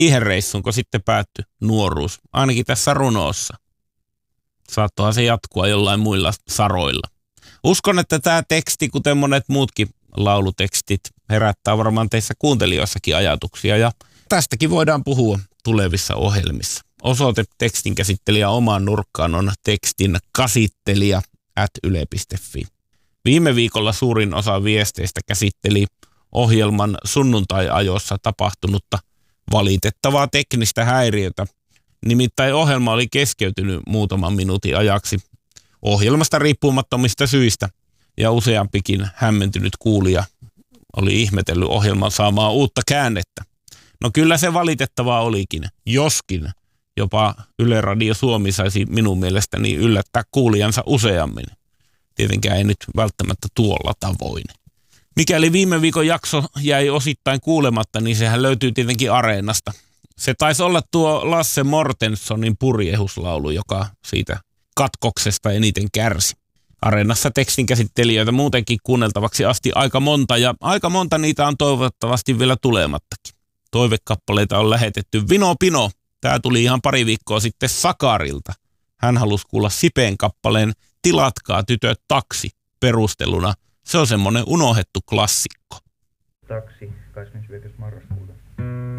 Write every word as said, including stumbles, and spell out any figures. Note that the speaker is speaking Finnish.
siihen reissuun, kun sitten päättyi nuoruus, ainakin tässä runossa. Saattohan se jatkua jollain muilla saroilla. Uskon, että tämä teksti, kuten monet muutkin laulutekstit, herättää varmaan teissä kuuntelijoissakin ajatuksia, ja tästäkin voidaan puhua tulevissa ohjelmissa. Osoite tekstinkäsittelijä omaan nurkkaan on tekstin kasittelija at yle piste fi. Viime viikolla suurin osa viesteistä käsitteli ohjelman sunnuntai-ajossa tapahtunutta valitettavaa teknistä häiriötä. Nimittäin ohjelma oli keskeytynyt muutaman minuutin ajaksi ohjelmasta riippumattomista syistä, ja useampikin hämmentynyt kuulija oli ihmetellyt ohjelman saamaa uutta käännettä. No kyllä se valitettavaa olikin, joskin jopa Yle Radio Suomi saisi minun mielestäni yllättää kuulijansa useammin. Tietenkään ei nyt välttämättä tuolla tavoin. Mikäli viime viikon jakso jäi osittain kuulematta, niin sehän löytyy tietenkin Areenasta. Se taisi olla tuo Lasse Mortenssonin purjehuslaulu, joka siitä katkoksesta eniten kärsi. Areenassa tekstinkäsittelijöitä muutenkin kuunneltavaksi asti aika monta, ja aika monta niitä on toivottavasti vielä tulemattakin. Toivekappaleita on lähetetty Vino Pino. Tämä tuli ihan pari viikkoa sitten Sakarilta. Hän halusi kuulla Sipeen kappaleen Tilatkaa tytöt taksi perusteluna. Se on semmoinen unohdettu klassikko. Taksi, kahdeskymmenesyhdeksäs marraskuuta.